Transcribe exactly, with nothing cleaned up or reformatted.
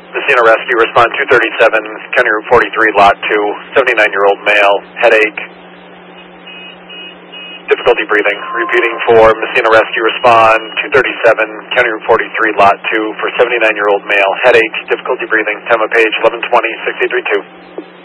Messina Rescue, respond two thirty-seven, County Route forty-three, Lot two, seventy-nine-year-old male, headache, difficulty breathing. Repeating for Messina Rescue, respond two thirty-seven, County Route forty-three, Lot two, for seventy-nine-year-old male, headache, difficulty breathing, time of page eleven twenty, six eight three two.